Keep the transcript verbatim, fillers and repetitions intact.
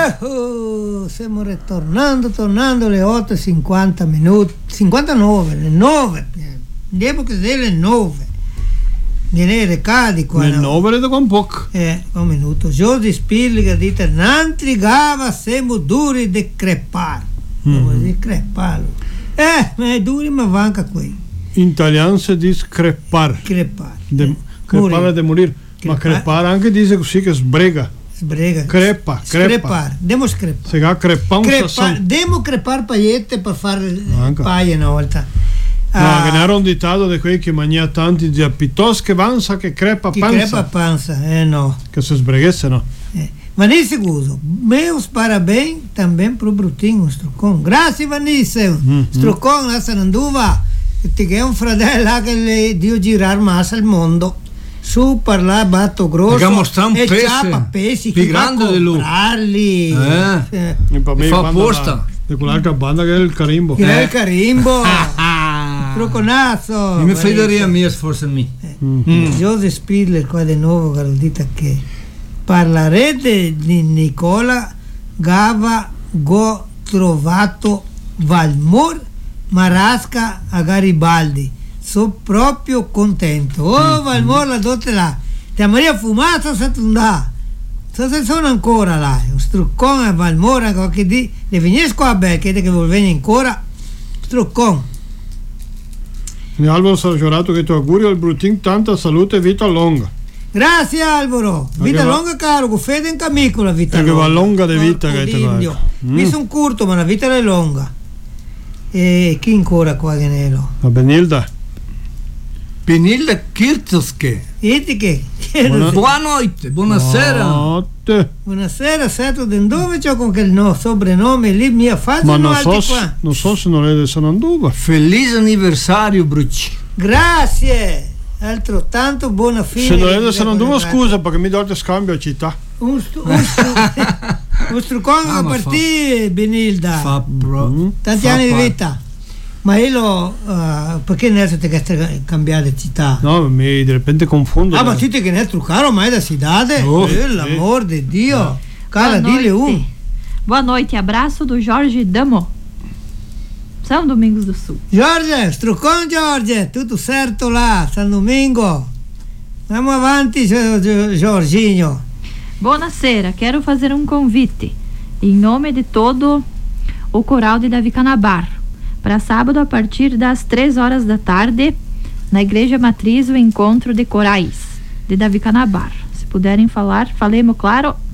Uh, stiamo ritornando, tornando alle otto e cinquanta minuti, cinquantanove, le nove, devo che le nove. Viene recadi qua. Le nove da un po'. Eh, un minuto. Giorgi Spilliga dite, non trigava, siamo duri di crepare. Mm-hmm. Di crepare. Eh, ma è duri, ma vanca qui. In italiano si dice crepar. Crepar. De, eh. Crepare di morire. Ma crepare anche dice così che sbrega. Sbrega. Crepa, crepa. Crepar. Demo screpare. Si chiama crepar un crepar. Demo crepar pagliette per fare anche. paie una volta. No, ah, che ne era un ditato di quelli che mangia tanti di piuttosto che vanza che crepa che panza. crepa panza, eh no. Che si sbreghesse, no? Eh. Vanessa Guso, meus parabéns também pro Brutinho, Strucon. Grazie Vanessa, mm-hmm. Strucon, la Sananduva, che è un fratello là che le dio girare massa al mondo. Su parlare batto grosso e ciapa pesci più grande di lui. Eh. Eh. E fa apposta. Di quell'altra banda che è il Carimbo. Che è il Carimbo. Truconazzo. Mi federia mia forse mi. Eh. Mm. Joseph Spiller qua di nuovo Gardita che parlerete di Nicola Gava go trovato Valmor Marasca a Garibaldi. Sono proprio contento. Oh, Valmor la dote là. Ti Maria fumata se tu andà. Se sono ancora là. Un struccone a Valmor che di le venire qua bene che che vuol venire ancora. Struccone. Mi Alvaro Sargiorato che ti augurio al Brutin tanta salute e vita lunga. Grazie Alvaro, vita va... lunga caro, con fede in camico la vita lunga. Che va lunga di vita che ti va. Mi sono curto ma la vita è lunga. E chi ancora qua Genelo? La Benilda. Benilda Kirtoske. Vedi che? Buona... Buonanotte, buonasera. Buonanotte. Buonasera, certo, da dove c'ho con quel no, soprannome lì mia faccia. Ma non so, non so se non è di Sananduva. Felice anniversario Brucci. Grazie. Altrettanto buona fine. Se non è di Sananduva scusa perché mi date scambio a città. Un struccone a partire Benilda. Fa pro, mm-hmm. Tanti fa anni par- di vita. Ma io lo, uh, perché ne siete che cambiare città? No, mi di repente confondo. Ah, ma siete che ne è truccaro mai da cidade? Oh, eh, l'amor di Dio. No. Cara, dile um. Boa noite, abraço do Jorge Damo. São Domingos do Sul. Jorge, struccon Jorge, tutto certo là, San Domingo. Andiamo avanti, Jorginho. Buonasera, quero fazer um convite em nome de todo o coral de Davi Canabar. Para sábado, a partir das três horas da tarde, na Igreja Matriz, o encontro de corais de Davi Canabar. Se puderem falar, falemos, claro,